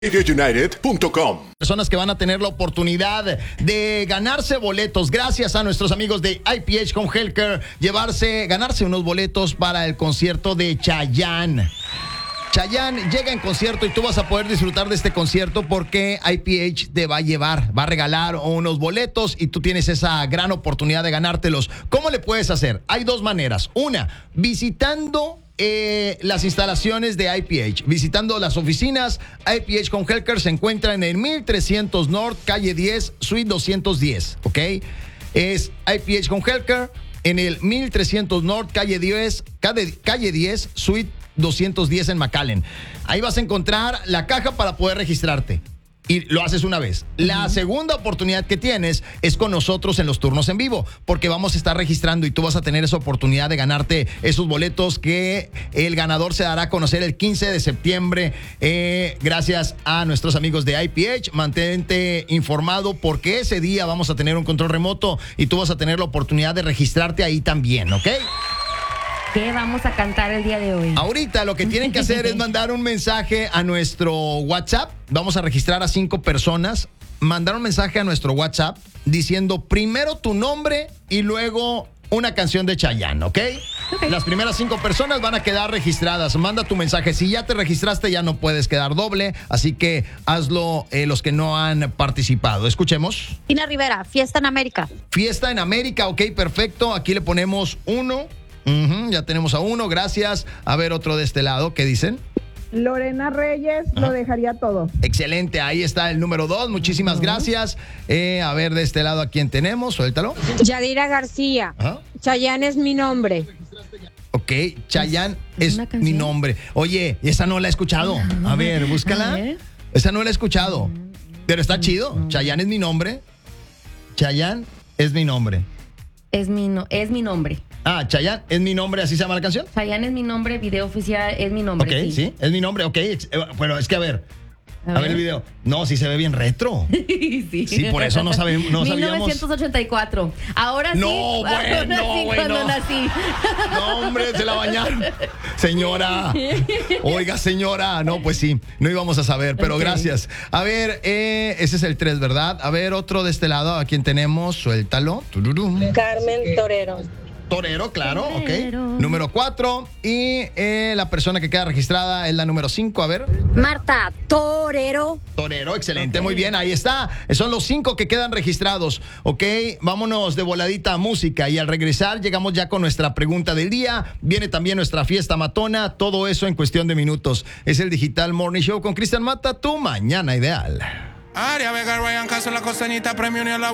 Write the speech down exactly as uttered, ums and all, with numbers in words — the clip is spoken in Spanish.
United punto com. Personas que van a tener la oportunidad de ganarse boletos gracias a nuestros amigos de I P H con Healthcare, llevarse, ganarse unos boletos para el concierto de Chayanne. Chayanne llega en concierto y tú vas a poder disfrutar de este concierto porque I P H te va a llevar, va a regalar unos boletos y tú tienes esa gran oportunidad de ganártelos. ¿Cómo le puedes hacer? Hay dos maneras. Una, visitando Eh, las instalaciones de I P H, visitando las oficinas. I P H con Healthcare se encuentra en el mil trescientos North, calle diez, suite doscientos diez, ¿ok? Es I P H con Healthcare en el mil trescientos North, calle diez, calle, calle diez, suite doscientos diez en McAllen. Ahí vas a encontrar la caja para poder registrarte. Y lo haces una vez. La segunda oportunidad que tienes es con nosotros en los turnos en vivo, porque vamos a estar registrando y tú vas a tener esa oportunidad de ganarte esos boletos que el ganador se dará a conocer el quince de septiembre. Eh, gracias a nuestros amigos de I P H. Mantente informado porque ese día vamos a tener un control remoto y tú vas a tener la oportunidad de registrarte ahí también, ¿ok? ¿Qué vamos a cantar el día de hoy? Ahorita lo que tienen que hacer es mandar un mensaje a nuestro WhatsApp. Vamos a registrar a cinco personas. Mandar un mensaje a nuestro WhatsApp diciendo primero tu nombre y luego una canción de Chayanne, ¿ok? Okay. Las primeras cinco personas van a quedar registradas. Manda tu mensaje. Si ya te registraste, ya no puedes quedar doble. Así que hazlo eh, los que no han participado. Escuchemos. Tina Rivera, Fiesta en América. Fiesta en América, ok, perfecto. Aquí le ponemos uno. Uh-huh, ya tenemos a uno, gracias. A ver, otro de este lado, ¿qué dicen? Lorena Reyes, Ajá. Lo dejaría todo. Excelente, ahí está el número dos, muchísimas uh-huh. gracias. Eh, a ver, de este lado, ¿a quién tenemos? Suéltalo. Yadira García, Ajá. Chayanne es mi nombre. Ok, Chayanne es, es mi nombre. Oye, esa no la he escuchado. A ver, búscala. A ver. Esa no la he escuchado. Pero está chido. Chayanne es mi nombre. Chayanne es mi nombre. Es mi, no, es mi nombre. Ah, Chayanne es mi nombre, ¿así se llama la canción? Chayanne es mi nombre, video oficial es mi nombre. Ok, sí, sí es mi nombre, ok. Bueno, es que a ver, a, a ver. ver el video. No, sí se ve bien retro. sí. Sí, por eso no, sabemos, no sabíamos. mil novecientos ochenta y cuatro. Ahora sí. No, bueno, ahora no, sí, bueno. cuando nací. No, hombre, se la bañaron. Señora. Oiga, señora. No, pues sí, no íbamos a saber, pero okay. Gracias. A ver, eh, ese es el tres, ¿verdad? A ver, otro de este lado, ¿a quién tenemos? Suéltalo. Carmen Torero. Torero, claro, Torero. ok. Número cuatro. Y eh, la persona que queda registrada es la número cinco, a ver. Marta Torero. Torero, excelente, okay. Muy bien, ahí está. Son los cinco que quedan registrados, ok. Vámonos de voladita a música y al regresar llegamos ya con nuestra pregunta del día. Viene también nuestra fiesta matona, todo eso en cuestión de minutos. Es el Digital Morning Show con Cristian Mata, tu mañana ideal. Aria Vega, Ryan Castro, la costeñita, premio ni a la